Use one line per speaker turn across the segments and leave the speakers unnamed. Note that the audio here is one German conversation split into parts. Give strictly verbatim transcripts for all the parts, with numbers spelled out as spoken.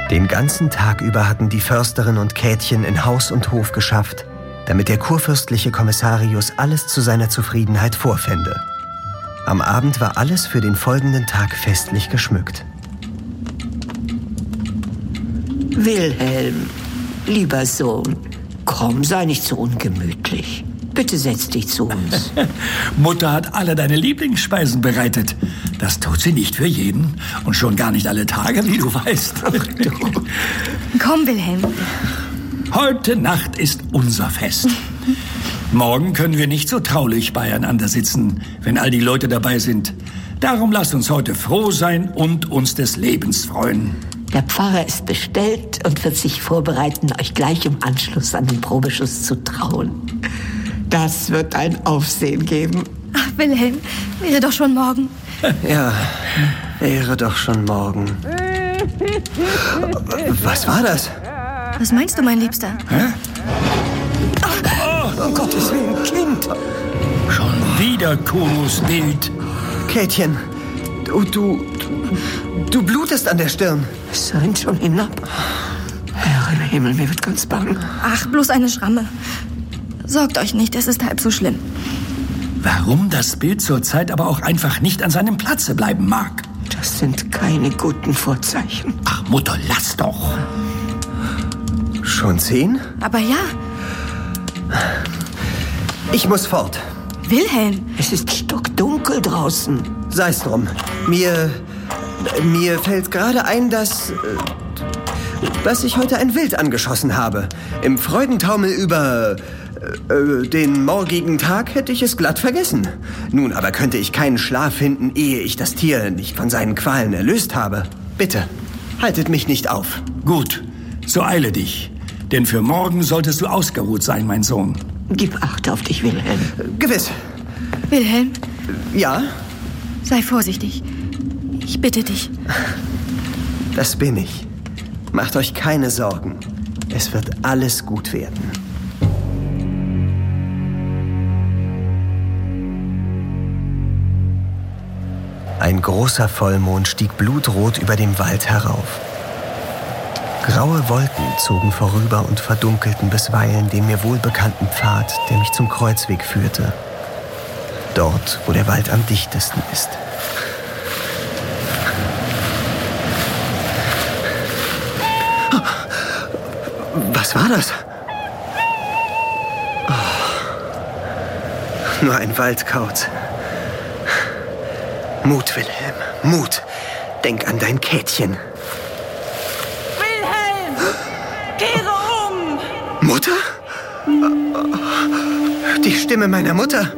Den ganzen Tag über hatten die Försterin und Käthchen in Haus und Hof geschafft, damit der kurfürstliche Kommissarius alles zu seiner Zufriedenheit vorfände. Am Abend war alles für den folgenden Tag festlich geschmückt.
Wilhelm, lieber Sohn, komm, sei nicht so ungemütlich. Bitte setz dich zu uns.
Mutter hat alle deine Lieblingsspeisen bereitet. Das tut sie nicht für jeden und schon gar nicht alle Tage, wie du weißt.
Ach, du.
Komm, Wilhelm.
Heute Nacht ist unser Fest. Morgen können wir nicht so traulich beieinander sitzen, wenn all die Leute dabei sind. Darum lasst uns heute froh sein und uns des Lebens freuen.
Der Pfarrer ist bestellt und wird sich vorbereiten, euch gleich im Anschluss an den Probeschuss zu trauen. Das wird ein Aufsehen geben.
Ach, Wilhelm, wäre doch schon morgen.
Ja, wäre doch schon morgen. Was war das?
Was meinst du, mein Liebster?
Hä?
Oh, um Gottes Willen, Kind!
Schon wieder Kunos Bild.
Käthchen, du, du, du blutest an der Stirn.
Es rinnt schon hinab. Herr im Himmel, mir wird ganz bang.
Ach, bloß eine Schramme. Sorgt euch nicht, es ist halb so schlimm.
Warum das Bild zurzeit aber auch einfach nicht an seinem Platze bleiben mag?
Das sind keine guten Vorzeichen.
Ach, Mutter, lass doch.
Schon zehn?
Aber ja.
Ich muss fort.
Wilhelm.
Es ist stockdunkel draußen.
Sei's drum. Mir, mir fällt gerade ein, dass, dass ich heute ein Wild angeschossen habe. Im Freudentaumel über äh, den morgigen Tag hätte ich es glatt vergessen. Nun aber könnte ich keinen Schlaf finden, ehe ich das Tier nicht von seinen Qualen erlöst habe. Bitte, haltet mich nicht auf.
Gut, so eile dich. Denn für morgen solltest du ausgeruht sein, mein Sohn.
Gib Acht auf dich, Wilhelm.
Gewiss.
Wilhelm,
Ja?
sei vorsichtig. Ich bitte dich.
Das bin ich. Macht euch keine Sorgen. Es wird alles gut werden. Ein großer Vollmond stieg blutrot über dem Wald herauf. Graue Wolken zogen vorüber und verdunkelten bisweilen den mir wohlbekannten Pfad, der mich zum Kreuzweg führte. Dort, wo der Wald am dichtesten ist. Was war das? Oh. Nur ein Waldkauz. Mut, Wilhelm, Mut. Denk an dein Käthchen.
Wilhelm! Kehre um!
Mutter? Die Stimme meiner Mutter.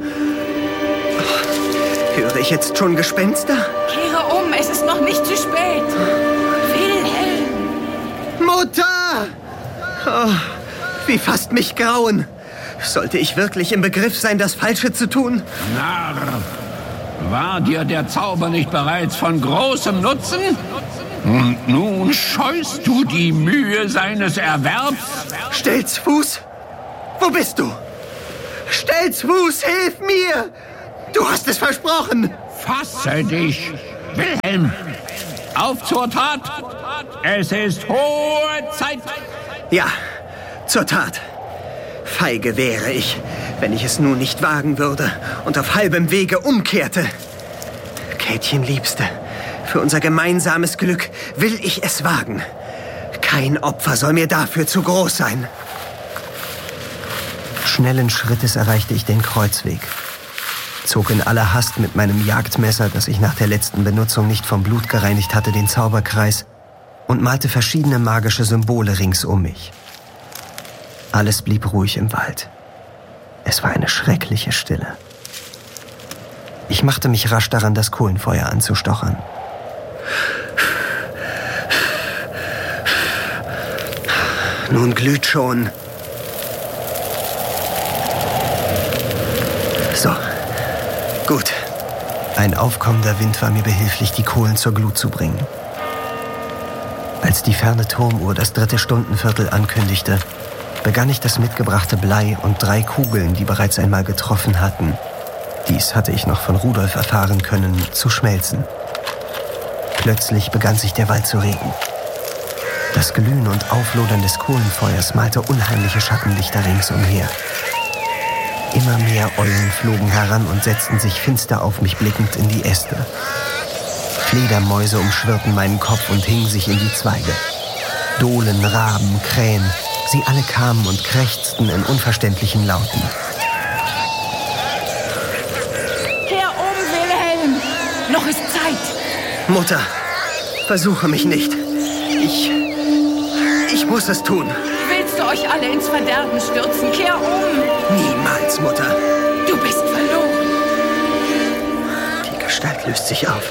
Höre ich jetzt schon Gespenster?
Kehre um, es ist noch nicht zu spät. Wilhelm!
Mutter! Oh, wie fasst mich Grauen. Sollte ich wirklich im Begriff sein, das Falsche zu tun?
Narr! War dir der Zauber nicht bereits von großem Nutzen? Und nun scheust du die Mühe seines Erwerbs?
Stelzfuß? Wo bist du? Stelzfuß, hilf mir! Du hast es versprochen!
Fasse dich, Wilhelm! Auf zur Tat! Es ist hohe Zeit!
Ja, zur Tat. Feige wäre ich, wenn ich es nun nicht wagen würde und auf halbem Wege umkehrte. Käthchen, Liebste, für unser gemeinsames Glück will ich es wagen. Kein Opfer soll mir dafür zu groß sein. Schnellen Schrittes erreichte ich den Kreuzweg, zog in aller Hast mit meinem Jagdmesser, das ich nach der letzten Benutzung nicht vom Blut gereinigt hatte, den Zauberkreis und malte verschiedene magische Symbole rings um mich. Alles blieb ruhig im Wald. Es war eine schreckliche Stille. Ich machte mich rasch daran, das Kohlenfeuer anzustochern. Nun glüht schon. So, gut. Ein aufkommender Wind war mir behilflich, die Kohlen zur Glut zu bringen. Als die ferne Turmuhr das dritte Stundenviertel ankündigte, begann ich das mitgebrachte Blei und drei Kugeln, die bereits einmal getroffen hatten, dies hatte ich noch von Rudolf erfahren können, zu schmelzen. Plötzlich begann sich der Wald zu regen. Das Glühen und Auflodern des Kohlenfeuers malte unheimliche Schattenlichter ringsumher. Immer mehr Eulen flogen heran und setzten sich finster auf mich blickend in die Äste. Fledermäuse umschwirrten meinen Kopf und hingen sich in die Zweige. Dohlen, Raben, Krähen, sie alle kamen und krächzten in unverständlichen Lauten.
Kehr um, Wilhelm! Noch ist Zeit!
Mutter, versuche mich nicht. Ich... ich muss es tun.
Willst du euch alle ins Verderben stürzen? Kehr um!
Niemals, Mutter.
Du bist verloren.
Die Gestalt löst sich auf.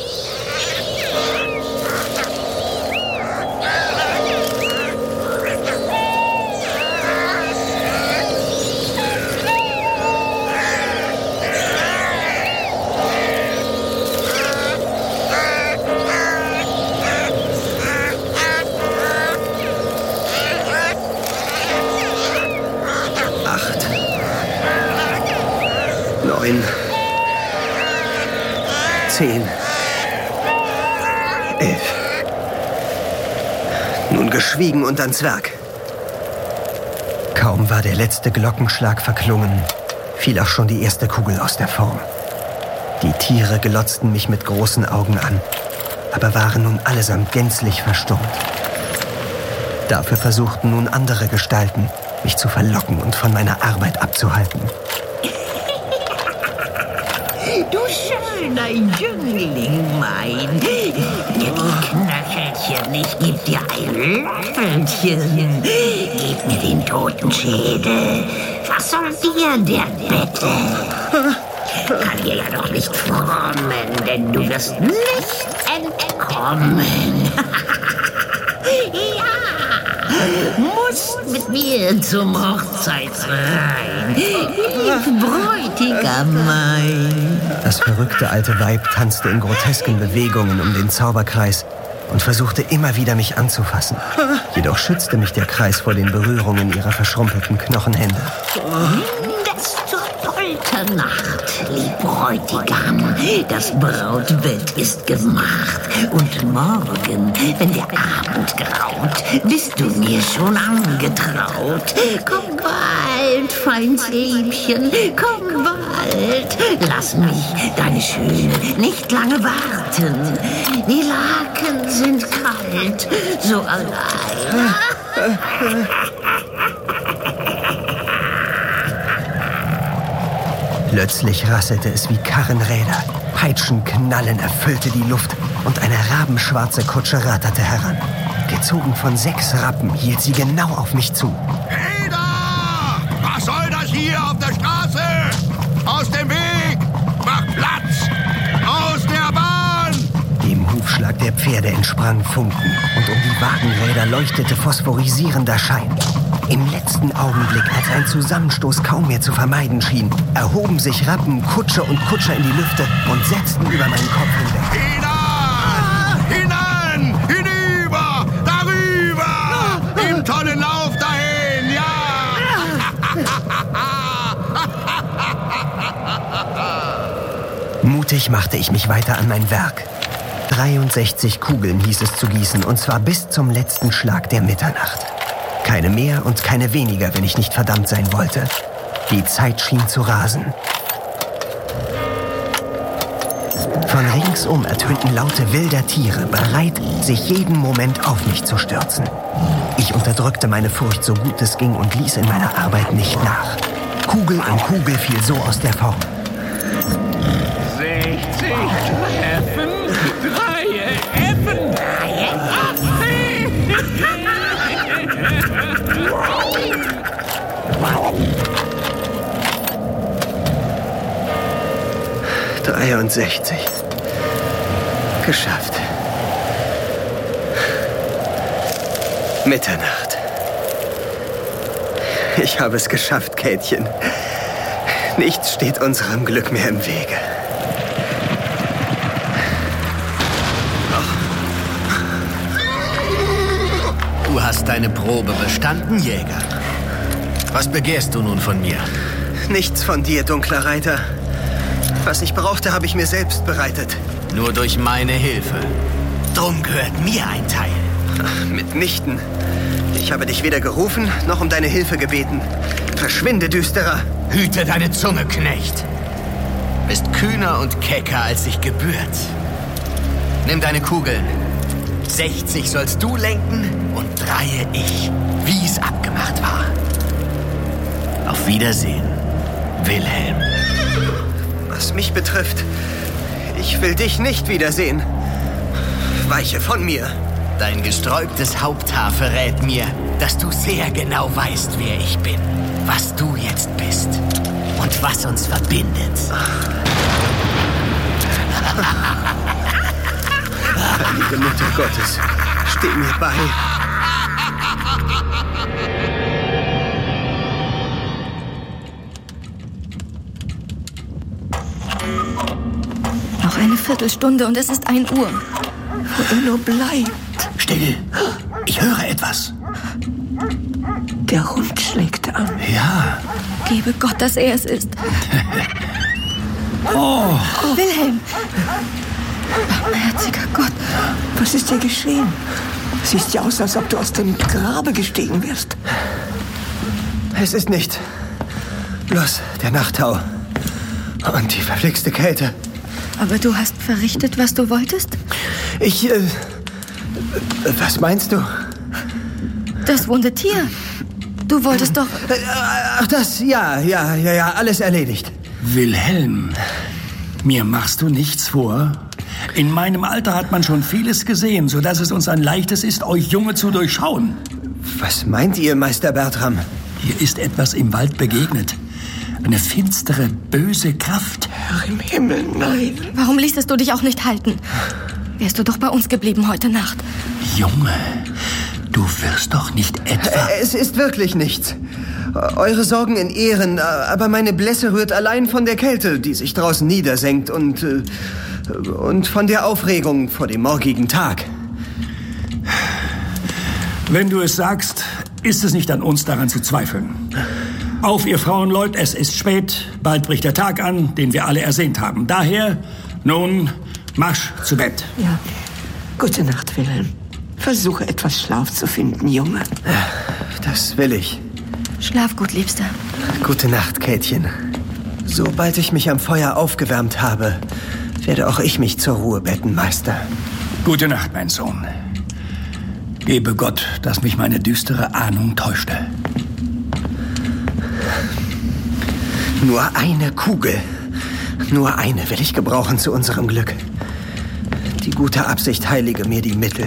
Neun, zehn, elf. Nun geschwiegen und ans Werk. Kaum war der letzte Glockenschlag verklungen, fiel auch schon die erste Kugel aus der Form. Die Tiere glotzten mich mit großen Augen an, aber waren nun allesamt gänzlich verstummt. Dafür versuchten nun andere Gestalten, mich zu verlocken und von meiner Arbeit abzuhalten.
Du schöner Jüngling, mein. Gib die Knöchelchen, ich geb dir ein Löffelchen. Gib mir den Totenschädel. Was soll dir der Bettel? Kann dir ja doch nicht frommen, denn du wirst nicht entkommen. Ja, musst mit mir zum Hochzeitsrein. Bräutigam mein.
Das verrückte alte Weib tanzte in grotesken Bewegungen um den Zauberkreis und versuchte immer wieder, mich anzufassen. Jedoch schützte mich der Kreis vor den Berührungen ihrer verschrumpelten Knochenhände.
Das zur Polternacht, lieb Bräutigam. Das Brautbett ist gemacht. Und morgen, wenn der Abend graut, bist du mir schon angetraut. Komm bald, feins Liebchen, komm bald. Lass mich, deine Schöne, nicht lange warten. Die Laken sind kalt, so allein.
Plötzlich rasselte es wie Karrenräder. Peitschenknallen erfüllte die Luft und eine rabenschwarze Kutsche ratterte heran. Gezogen von sechs Rappen hielt sie genau auf mich zu.
Hey da! Was soll das hier auf der Straße? Aus dem Weg! Mach Platz! Aus der Bahn!
Dem Hufschlag der Pferde entsprang Funken und um die Wagenräder leuchtete phosphorisierender Schein. Im letzten Augenblick, als ein Zusammenstoß kaum mehr zu vermeiden schien, erhoben sich Rappen, Kutsche und Kutscher in die Lüfte und setzten über meinen Kopf hinweg.
Hinan! Hinan! Hinüber! Darüber! Im tollen Lauf dahin! Ja!
Mutig machte ich mich weiter an mein Werk. dreiundsechzig Kugeln hieß es zu gießen, und zwar bis zum letzten Schlag der Mitternacht. Keine mehr und keine weniger, wenn ich nicht verdammt sein wollte. Die Zeit schien zu rasen. Von ringsum ertönten Laute wilder Tiere, bereit, sich jeden Moment auf mich zu stürzen. Ich unterdrückte meine Furcht so gut es ging und ließ in meiner Arbeit nicht nach. Kugel an Kugel fiel so aus der Form.
sechzig Treffen, drei Effen.
dreiundsechzig. Geschafft. Mitternacht. Ich habe es geschafft, Käthchen. Nichts steht unserem Glück mehr im Wege.
Du hast deine Probe bestanden, Jäger. Was begehrst du nun von mir?
Nichts von dir, dunkler Reiter. Was ich brauchte, habe ich mir selbst bereitet.
Nur durch meine Hilfe.
Drum gehört mir ein Teil. Mitnichten. Ich habe dich weder gerufen, noch um deine Hilfe gebeten. Verschwinde, Düsterer.
Hüte deine Zunge, Knecht. Bist kühner und kecker, als sich gebührt. Nimm deine Kugeln. sechzig sollst du lenken und dreie ich, wie es abgemacht war. Auf Wiedersehen, Wilhelm.
Was mich betrifft, ich will dich nicht wiedersehen. Weiche von mir.
Dein gesträubtes Haupthaar verrät mir, dass du sehr genau weißt, wer ich bin, was du jetzt bist und was uns verbindet.
Heilige Mutter Gottes, steh mir bei.
Noch eine Viertelstunde und es ist ein Uhr.
Wo er nur bleibt.
Still, ich höre etwas.
Der Hund schlägt an.
Ja.
Gebe Gott, dass er es ist.
Oh.
Oh, Wilhelm. Barmherziger Gott.
Was ist dir geschehen? Siehst ja aus, als ob du aus dem Grabe gestiegen wärst.
Es ist nicht bloß der Nachttau und die verflixte Kälte.
Aber du hast verrichtet, was du wolltest?
Ich, äh, was meinst du?
Das wunde Tier. Du wolltest doch...
Ach, das, ja, ja, ja, ja, alles erledigt.
Wilhelm, mir machst du nichts vor. In meinem Alter hat man schon vieles gesehen, sodass es uns ein leichtes ist, euch Junge zu durchschauen.
Was meint ihr, Meister Bertram?
Hier ist etwas im Wald begegnet. Eine finstere, böse Kraft.
Herr im Himmel, nein.
Warum ließest du dich auch nicht halten? Wärst du doch bei uns geblieben heute Nacht.
Junge, du wirst doch nicht etwa...
Es ist wirklich nichts. Eure Sorgen in Ehren, aber meine Blässe rührt allein von der Kälte, die sich draußen niedersenkt und, und von der Aufregung vor dem morgigen Tag.
Wenn du es sagst, ist es nicht an uns, daran zu zweifeln. Auf, ihr Frauenleut, es ist spät, bald bricht der Tag an, den wir alle ersehnt haben. Daher, nun, Marsch zu Bett.
Ja, gute Nacht, Wilhelm. Versuche etwas Schlaf zu finden, Junge.
Das will ich.
Schlaf gut, Liebster.
Gute Nacht, Käthchen. Sobald ich mich am Feuer aufgewärmt habe, werde auch ich mich zur Ruhe betten, Meister.
Gute Nacht, mein Sohn. Gebe Gott, dass mich meine düstere Ahnung täuschte.
Nur eine Kugel. Nur eine will ich gebrauchen zu unserem Glück. Die gute Absicht heilige mir die Mittel.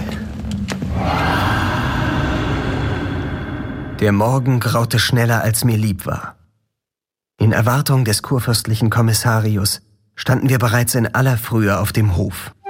Der Morgen graute schneller, als mir lieb war. In Erwartung des kurfürstlichen Kommissarius standen wir bereits in aller Frühe auf dem Hof.